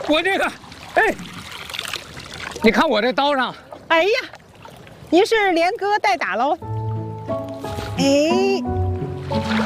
我这个，哎，你看我这刀上， 哎呀，您是连割带打喽？哎。